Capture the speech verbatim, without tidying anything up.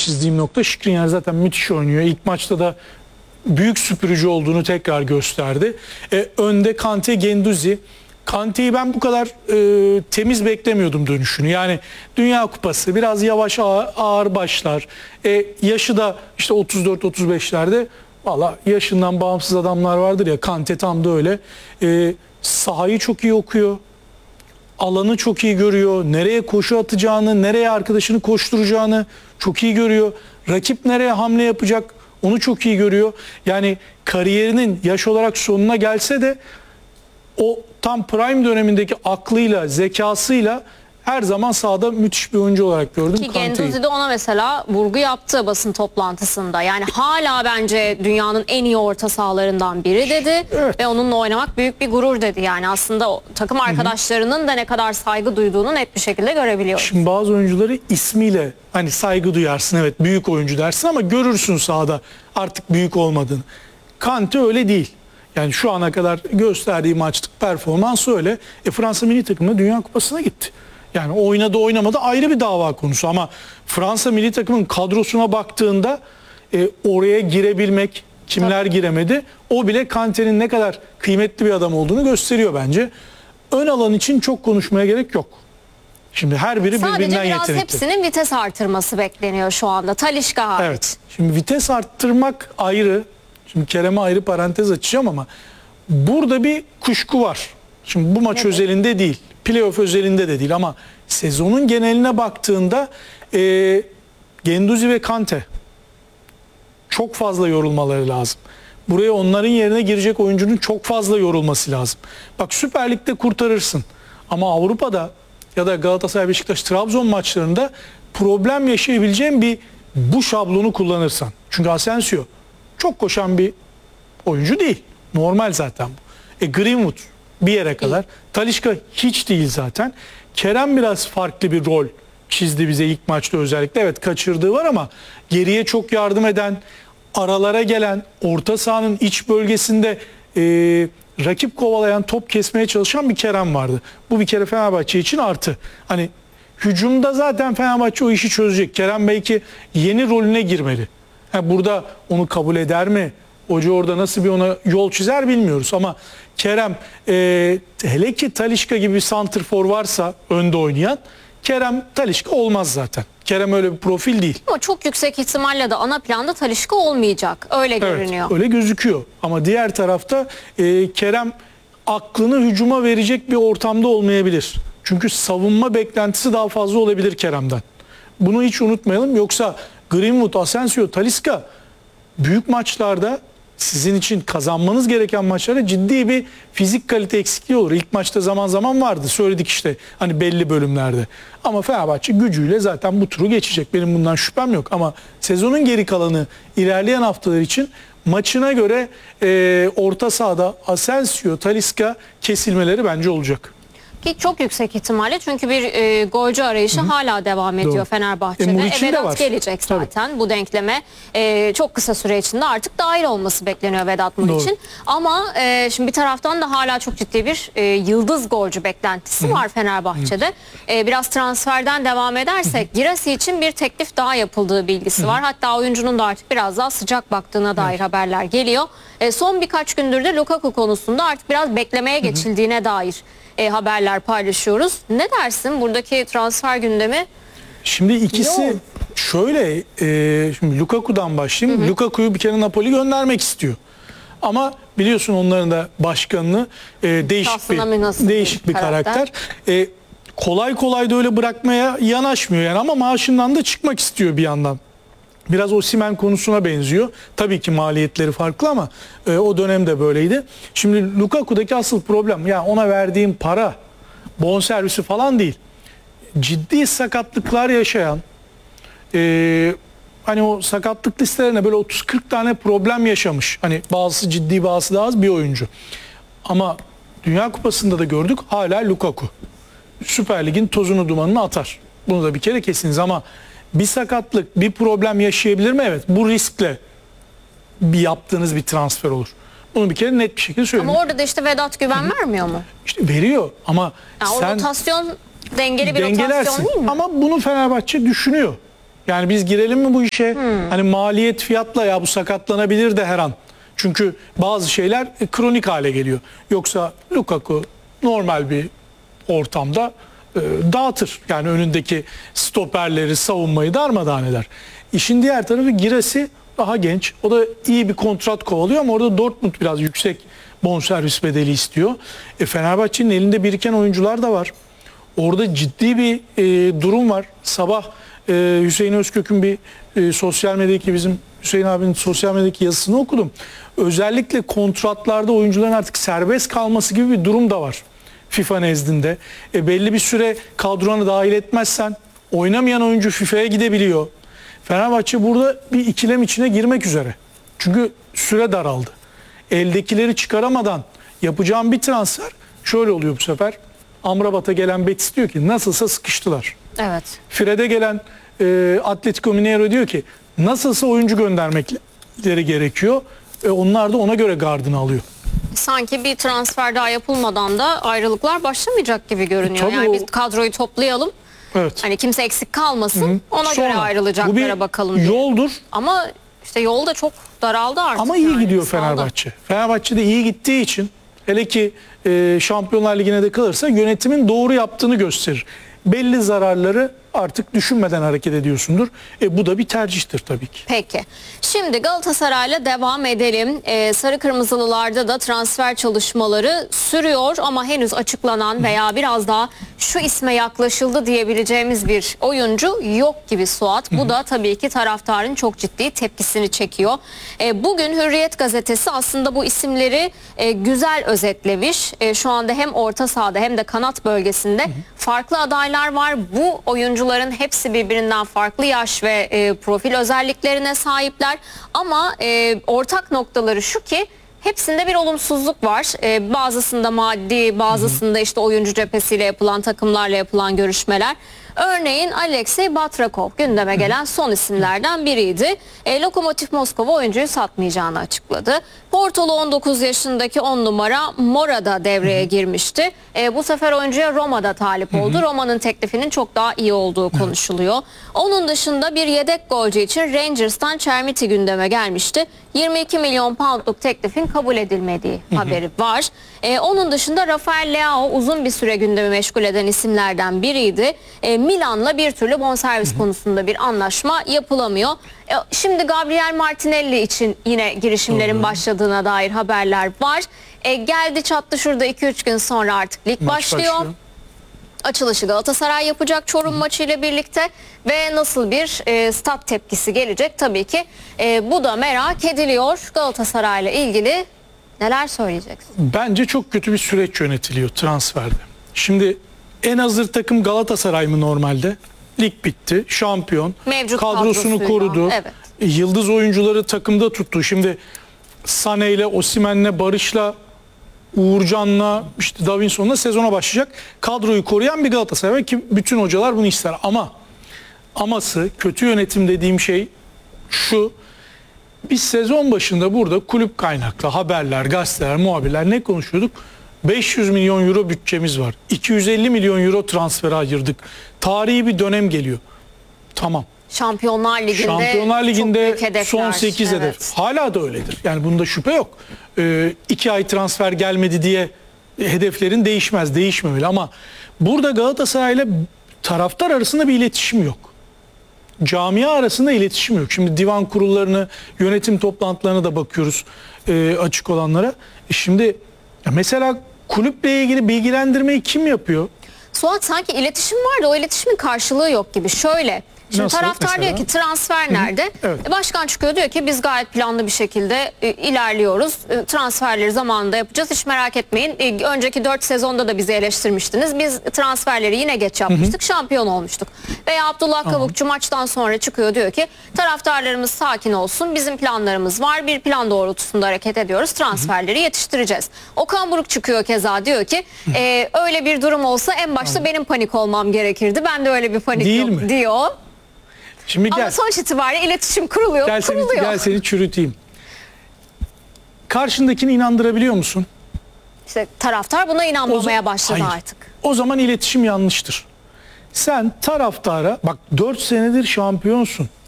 çizdiğim nokta. Skriniar zaten müthiş oynuyor. İlk maçta da büyük süpürücü olduğunu tekrar gösterdi. E, önde Kante, Guendouzi. Kante'yi ben bu kadar e, temiz beklemiyordum dönüşünü. Yani Dünya Kupası biraz yavaş ağır, ağır başlar. E, yaşı da işte otuz dört otuz beşlerde. Valla yaşından bağımsız adamlar vardır ya, Kante tam da öyle. E, sahayı çok iyi okuyor. Alanı çok iyi görüyor. Nereye koşu atacağını, nereye arkadaşını koşturacağını çok iyi görüyor. Rakip nereye hamle yapacak onu çok iyi görüyor. Yani kariyerinin yaş olarak sonuna gelse de o tam prime dönemindeki aklıyla, zekasıyla her zaman sahada müthiş bir oyuncu olarak gördüm Ki Kante'yi. Guendouzi de ona mesela vurgu yaptı basın toplantısında. Yani hala bence dünyanın en iyi orta sahalarından biri dedi. Evet. Ve onunla oynamak büyük bir gurur dedi. Yani aslında o, takım arkadaşlarının da ne kadar saygı duyduğunu net bir şekilde görebiliyoruz. Şimdi bazı oyuncuları ismiyle hani saygı duyarsın, evet büyük oyuncu dersin, ama görürsün sahada artık büyük olmadığını. Kante öyle değil. Yani şu ana kadar gösterdiği maçlık performansı öyle. E, Fransa milli takımı Dünya Kupası'na gitti. Yani oynadı oynamadı ayrı bir dava konusu, ama Fransa milli takımın kadrosuna baktığında e, oraya girebilmek, kimler Tabii. giremedi, o bile Kante'nin ne kadar kıymetli bir adam olduğunu gösteriyor bence. Ön alan için çok konuşmaya gerek yok. Şimdi her biri Sadece birbirinden biraz yetenekli. hepsinin vites artırması bekleniyor şu anda. Talisca hariç. Evet. Şimdi vites arttırmak ayrı. Şimdi Kerem'e ayrı parantez açacağım, ama burada bir kuşku var. Şimdi bu maç Evet. özelinde değil, playoff özelinde de değil, ama sezonun geneline baktığında e, Guendouzi ve Kante çok fazla yorulmaları lazım. Buraya onların yerine girecek oyuncunun çok fazla yorulması lazım. Bak, Süper Lig'de kurtarırsın, ama Avrupa'da ya da Galatasaray, Beşiktaş, Trabzon maçlarında problem yaşayabileceğin bir bu şablonu kullanırsan. Çünkü Asensio çok koşan bir oyuncu değil. Normal zaten bu. E, Greenwood bir yere kadar. Talisca hiç değil zaten. Kerem biraz farklı bir rol çizdi bize ilk maçta özellikle. Evet, kaçırdığı var, ama geriye çok yardım eden, aralara gelen, orta sahanın iç bölgesinde e, rakip kovalayan, top kesmeye çalışan bir Kerem vardı. Bu bir kere Fenerbahçe için artı. Hani hücumda zaten Fenerbahçe o işi çözecek. Kerem belki yeni rolüne girmeli. Ha, burada onu kabul eder mi? Hoca orada nasıl bir ona yol çizer bilmiyoruz, ama Kerem e, hele ki Talisca gibi bir santrfor varsa önde oynayan, Kerem Talisca olmaz zaten. Kerem öyle bir profil değil. Ama çok yüksek ihtimalle de ana planda Talisca olmayacak. Öyle görünüyor. Evet, öyle gözüküyor. Ama diğer tarafta e, Kerem aklını hücuma verecek bir ortamda olmayabilir. Çünkü savunma beklentisi daha fazla olabilir Kerem'den. Bunu hiç unutmayalım. Yoksa Greenwood, Asensio, Talisca büyük maçlarda, sizin için kazanmanız gereken maçlarda ciddi bir fizik kalite eksikliği olur. İlk maçta zaman zaman vardı. Söyledik işte hani belli bölümlerde. Ama Fenerbahçe gücüyle zaten bu turu geçecek. Benim bundan şüphem yok. Ama sezonun geri kalanı, ilerleyen haftalar için maçına göre e, orta sahada Asensio, Talisca kesilmeleri bence olacak. Ki çok yüksek ihtimalle, çünkü bir e, golcü arayışı Hı -hı. hala devam ediyor Doğru. Fenerbahçe'de. E, Muriç'in de Vedat var. gelecek zaten. Tabii. Bu denkleme e, çok kısa süre içinde artık dahil olması bekleniyor Vedat Muriç'in. Ama e, şimdi bir taraftan da hala çok ciddi bir e, yıldız golcü beklentisi Hı -hı. var Fenerbahçe'de. E, biraz transferden devam edersek, Hı -hı. Girasi için bir teklif daha yapıldığı bilgisi Hı -hı. var. Hatta oyuncunun da artık biraz daha sıcak baktığına dair Hı -hı. haberler geliyor. E, son birkaç gündür de Lukaku konusunda artık biraz beklemeye geçildiğine Hı -hı. dair E, haberler paylaşıyoruz. Ne dersin buradaki transfer gündemi? Şimdi ikisi Yo. şöyle, e, şimdi Lukaku'dan başlayayım. Hı hı. Lukaku'yu bir kere Napoli göndermek istiyor. Ama biliyorsun onların da başkanını e, değişik bir değişik bir karakter. karakter. E, kolay kolay da öyle bırakmaya yanaşmıyor yani, ama maaşından da çıkmak istiyor bir yandan. Biraz Osimhen konusuna benziyor. Tabii ki maliyetleri farklı, ama e, o dönemde böyleydi. Şimdi Lukaku'daki asıl problem, ya ona verdiğim para, bonservisi falan değil. Ciddi sakatlıklar yaşayan, e, hani o sakatlık listelerine böyle otuz kırk tane problem yaşamış. Hani bazısı ciddi, bazısı daha az bir oyuncu. Ama Dünya Kupası'nda da gördük, hala Lukaku. Süper Lig'in tozunu dumanını atar. Bunu da bir kere kesiniz, ama bir sakatlık, bir problem yaşayabilir mi? Evet. Bu riskle bir yaptığınız bir transfer olur. Bunu bir kere net bir şekilde söyleyeyim. Ama orada da işte Vedat güven Hı-hı. vermiyor mu? İşte veriyor, ama yani sen... O rotasyon dengeli bir rotasyon değil mi? Ama bunu Fenerbahçe düşünüyor. Yani biz girelim mi bu işe? Hani maliyet fiyatla ya bu sakatlanabilir de her an. Çünkü bazı şeyler e, kronik hale geliyor. Yoksa Lukaku normal bir ortamda e, dağıtır. Yani önündeki stoperleri, savunmayı darmadağın eder. İşin diğer tarafı Giresi daha genç. O da iyi bir kontrat kovalıyor ama orada Dortmund biraz yüksek bonservis bedeli istiyor. E, Fenerbahçe'nin elinde biriken oyuncular da var. Orada ciddi bir e, durum var. Sabah e, Hüseyin Özkök'ün bir e, sosyal medyadaki bizim Hüseyin abinin sosyal medyadaki yazısını okudum. Özellikle kontratlarda oyuncuların artık serbest kalması gibi bir durum da var FIFA nezdinde. E, belli bir süre kadrona dahil etmezsen oynamayan oyuncu FIFA'ya gidebiliyor. Fenerbahçe burada bir ikilem içine girmek üzere. Çünkü süre daraldı. Eldekileri çıkaramadan yapacağım bir transfer şöyle oluyor bu sefer. Amrabat'a gelen Betis diyor ki nasılsa sıkıştılar. Evet. Fred'e gelen e, Atletico Mineiro diyor ki nasılsa oyuncu göndermekleri gerekiyor. E, onlar da ona göre gardını alıyor. Sanki bir transfer daha yapılmadan da ayrılıklar başlamayacak gibi görünüyor. Tabii yani o- biz kadroyu toplayalım. Evet. Hani kimse eksik kalmasın. Ona Sonra, göre bu ayrılacaklara bir bakalım diye. yoldur Ama işte yol da çok daraldı artık. ama iyi yani, gidiyor sağda. Fenerbahçe. Fenerbahçe de iyi gittiği için hele ki e, Şampiyonlar Ligi'ne de kalırsa yönetimin doğru yaptığını gösterir. Belli zararları artık düşünmeden hareket ediyorsundur. E, bu da bir tercihtir tabii ki. Peki. Şimdi Galatasaray'la devam edelim. Ee, Sarı Kırmızılılarda da transfer çalışmaları sürüyor ama henüz açıklanan veya biraz daha şu isme yaklaşıldı diyebileceğimiz bir oyuncu yok gibi Suat. Bu da tabii ki taraftarın çok ciddi tepkisini çekiyor. Ee, bugün Hürriyet gazetesi aslında bu isimleri e, güzel özetlemiş. E, şu anda hem orta sahada hem de kanat bölgesinde farklı adaylar var. Bu oyuncuların hepsi birbirinden farklı yaş ve e, profil özelliklerine sahipler. Ama e, ortak noktaları şu ki hepsinde bir olumsuzluk var. E, bazısında maddi, bazısında işte oyuncu cephesiyle yapılan, takımlarla yapılan görüşmeler. Örneğin Alexey Batrakov gündeme gelen son isimlerden biriydi. E, Lokomotiv Moskova oyuncuyu satmayacağını açıkladı. Portolu on dokuz yaşındaki on numara Mora da devreye girmişti. E, bu sefer oyuncuya Roma'da talip oldu. Roma'nın teklifinin çok daha iyi olduğu konuşuluyor. Onun dışında bir yedek golcü için Rangers'tan Chermiti gündeme gelmişti. yirmi iki milyon poundluk teklifin kabul edilmediği haberi var. E, onun dışında Rafael Leao uzun bir süre gündemi meşgul eden isimlerden biriydi. E, Milan'la bir türlü bonservis konusunda bir anlaşma yapılamıyor. E, şimdi Gabriel Martinelli için yine girişimlerin başladığına dair haberler var. E, geldi çattı şurada iki üç gün sonra artık lig Maç başlıyor. başlıyor. Açılışı Galatasaray yapacak Çorum maçı ile birlikte ve nasıl bir e, stat tepkisi gelecek tabii ki e, bu da merak ediliyor. Galatasaray'la ilgili neler söyleyeceksin? Bence çok kötü bir süreç yönetiliyor transferde. Şimdi en hazır takım Galatasaray mı normalde? Lig bitti, şampiyon, Mevcut kadrosunu kadrosuyla, korudu, evet. yıldız oyuncuları takımda tuttu. Şimdi Sané ile, Osimhen'le, Barış'la, Uğurcan'la, işte Davinson'la sezona başlayacak kadroyu koruyan bir Galatasaray var ki bütün hocalar bunu ister. Ama aması kötü yönetim dediğim şey şu: biz sezon başında burada kulüp kaynaklı haberler, gazeteler, muhabirler ne konuşuyorduk? beş yüz milyon euro bütçemiz var. iki yüz elli milyon euro transfere ayırdık. Tarihi bir dönem geliyor. Tamam. Şampiyonlar Ligi'nde, Şampiyonlar çok Ligi'nde büyük hedefler. son sekiz Evet. hedef. Hala da öyledir. Yani bunda şüphe yok. Ee, iki ay transfer gelmedi diye hedeflerin değişmez, değişmemeli. Ama burada Galatasaray'la taraftar arasında bir iletişim yok. Camia arasında iletişim yok. Şimdi divan kurullarını, yönetim toplantılarına da bakıyoruz e, açık olanlara. E şimdi ya mesela kulüple ilgili bilgilendirmeyi kim yapıyor? Suat sanki iletişim var da o iletişimin karşılığı yok gibi. Şöyle. Şimdi Nasıl taraftar mesela? diyor ki transfer nerede? Evet. E, Başkan çıkıyor diyor ki biz gayet planlı bir şekilde e, ilerliyoruz. E, transferleri zamanında yapacağız. Hiç merak etmeyin. E, önceki dört sezonda da bizi eleştirmiştiniz. Biz transferleri yine geç yapmıştık. Şampiyon olmuştuk. Veya Abdullah Kavukçu maçtan sonra çıkıyor diyor ki taraftarlarımız sakin olsun. Bizim planlarımız var. Bir plan doğrultusunda hareket ediyoruz. Transferleri yetiştireceğiz. Okan Buruk çıkıyor keza diyor ki e, öyle bir durum olsa en başta benim panik olmam gerekirdi. Ben de öyle bir panik Değil yok mi? diyor. Şimdi gel. Ama sonuç itibariyle iletişim kuruluyor. Gel seni, kuruluyor. gel seni çürüteyim. Karşındakini inandırabiliyor musun? İşte taraftar buna inanmamaya O zaman- başladı Hayır. artık. O zaman iletişim yanlıştır. Sen taraftara bak dört senedir şampiyonsun.